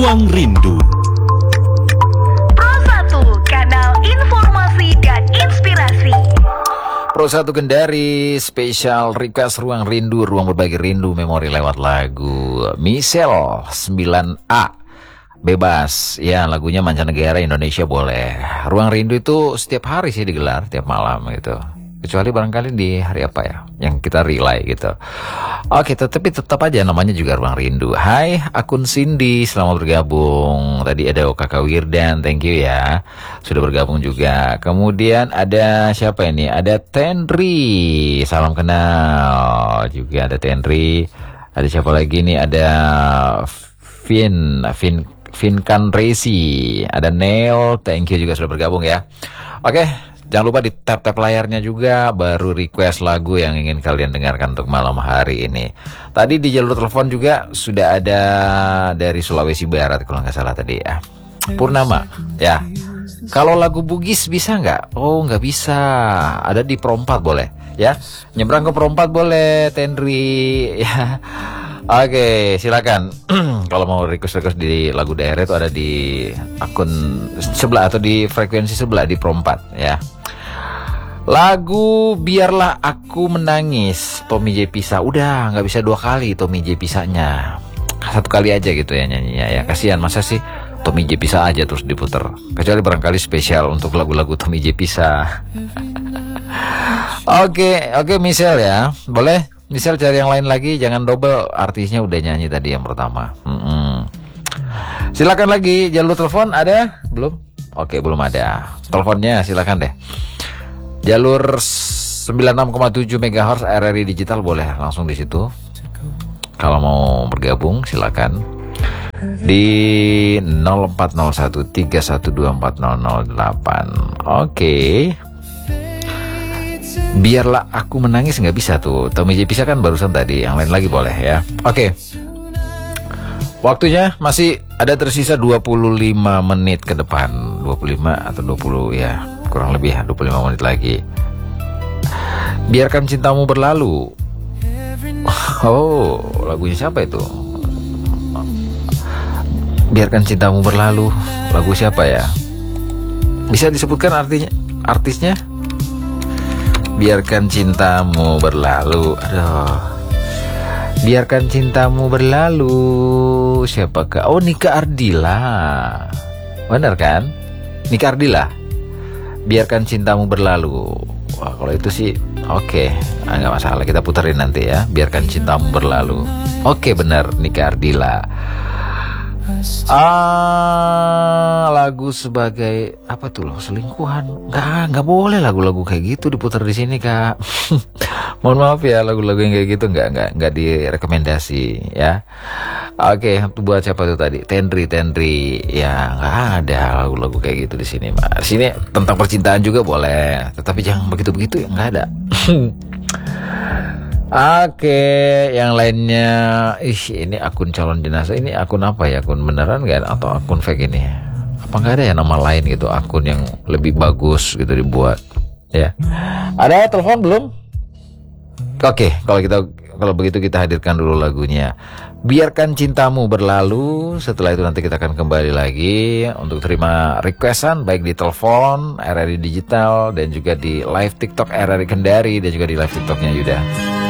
Ruang Rindu. Pro 1, kanal informasi dan inspirasi. Pro 1 Kendari, spesial request Ruang Rindu, ruang berbagi rindu memori lewat lagu Michelle 9A. Bebas, ya lagunya mancanegara, Indonesia boleh. Ruang Rindu itu setiap hari sih digelar, tiap malam gitu. Kecuali barangkali di hari apa ya, yang kita relay gitu. Oke, tapi tetap aja namanya juga Ruang Rindu. Hai, akun Cindy, selamat bergabung. Tadi ada Kakak Wirdan, thank you ya, sudah bergabung juga. Kemudian ada siapa ini? Ada Tenri, salam kenal. Juga ada Tenri. Ada siapa lagi nih? Ada Finkan Resi, ada Neil, thank you juga sudah bergabung ya. Oke, jangan lupa di tap-tap layarnya juga, baru request lagu yang ingin kalian dengarkan untuk malam hari ini. Tadi di jalur telepon juga sudah ada dari Sulawesi Barat kalau nggak salah tadi ya, Purnama ya. Kalau lagu Bugis bisa nggak? Oh nggak bisa, ada di Pro 4 boleh ya, nyebrang ke Pro 4 boleh, Tenri ya. Oke, silakan. Kalau mau request di lagu daerah itu ada di akun sebelah atau di frekuensi sebelah di Pro 4 ya. Lagu Biarlah Aku Menangis, Tommy J Pisa. Udah nggak bisa 2 kali Tommy J Pisanya, 1 kali aja gitu ya nyanyinya ya. Kasihan, masa sih Tommy J Pisa aja terus diputer. Kecuali barangkali spesial untuk lagu-lagu Tommy J Pisa. Oke, Michelle ya, boleh. Misal cari yang lain lagi, jangan double, artisnya udah nyanyi tadi yang pertama. Silakan lagi, jalur telepon ada? Belum? Oke, belum ada. Teleponnya silakan deh. Jalur 96,7 MHz RRI Digital boleh langsung di situ. Kalau mau bergabung silakan. Di 040131240008. Oke. Biarlah Aku Menangis nggak bisa tuh, Tommy J bisa kan barusan tadi. Yang lain lagi boleh ya. Oke. Waktunya masih ada tersisa 25 menit ke depan, 25 atau 20 ya, kurang lebih 25 menit lagi. Biarkan Cintamu Berlalu. Oh, lagunya siapa itu? Biarkan Cintamu Berlalu, lagu siapa ya? Bisa disebutkan artisnya? Biarkan cintamu berlalu. Aduh. Biarkan cintamu berlalu. Siapakah? Oh, Nika Ardila. Benar kan? Nika Ardila. Biarkan cintamu berlalu. Wah, kalau itu sih oke. Nggak masalah, kita puterin nanti ya. Biarkan Cintamu Berlalu. Oke, benar, Nika Ardila. Lagu sebagai apa tuh loh, selingkuhan. Nggak boleh lagu-lagu kayak gitu diputar di sini, Kak. Mohon maaf ya, lagu-lagu yang kayak gitu nggak direkomendasi ya. Oke, buat siapa tuh tadi? Tenri ya, nggak ada lagu-lagu kayak gitu di sini, Mas. Di sini tentang percintaan juga boleh, tetapi jangan begitu-begitu ya, nggak ada. Oke, yang lainnya, ini akun calon jenazah, ini akun apa ya? Akun beneran nggak atau akun fake ini? Apa nggak ada ya nama lain gitu, akun yang lebih bagus gitu dibuat? Ya, ada telepon belum? Oke, kalau begitu kita hadirkan dulu lagunya. Biarkan Cintamu Berlalu. Setelah itu nanti kita akan kembali lagi untuk terima requestan baik di telepon RRI Digital dan juga di live TikTok RRI Kendari dan juga di live TikToknya Yuda.